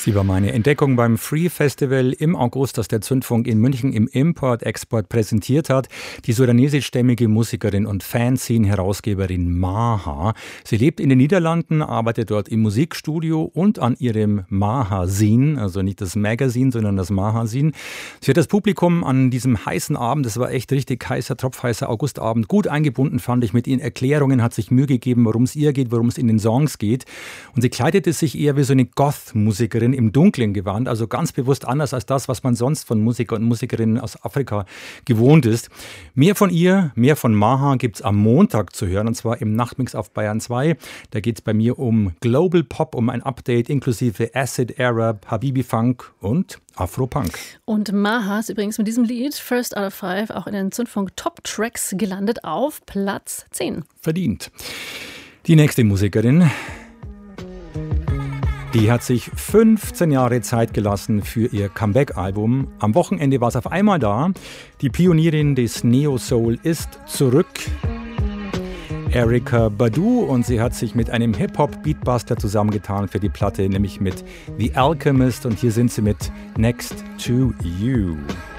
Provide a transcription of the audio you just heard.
Sie war meine Entdeckung beim Free Festival im August, das der Zündfunk in München im Import-Export präsentiert hat. Die sudanesischstämmige Musikerin und Fanzine-Herausgeberin Maha. Sie lebt in den Niederlanden, arbeitet dort im Musikstudio und an ihrem Maha-Zine, also nicht das Magazine, sondern das Maha-Zine. Sie hat das Publikum an diesem heißen Abend, das war echt richtig heißer, tropfheißer Augustabend, gut eingebunden, fand ich, mit ihren Erklärungen, hat sich Mühe gegeben, worum es ihr geht, worum es in den Songs geht. Und sie kleidete sich eher wie so eine Goth-Musikerin im Dunklen gewandt, also ganz bewusst anders als das, was man sonst von Musiker und Musikerinnen aus Afrika gewohnt ist. Mehr von ihr, mehr von Maha gibt es am Montag zu hören, und zwar im Nachtmix auf Bayern 2. Da geht es bei mir um Global Pop, um ein Update inklusive Acid Arab, Habibi Funk und Afro-Punk. Und Maha ist übrigens mit diesem Lied First Out of Five auch in den Zündfunk Top Tracks gelandet auf Platz 10. Verdient. Die nächste Musikerin, die hat sich 15 Jahre Zeit gelassen für ihr Comeback-Album. Am Wochenende war es auf einmal da. Die Pionierin des Neo-Soul ist zurück. Erykah Badu, und sie hat sich mit einem Hip-Hop-Beatbuster zusammengetan für die Platte, nämlich mit The Alchemist, und hier sind sie mit Next to You.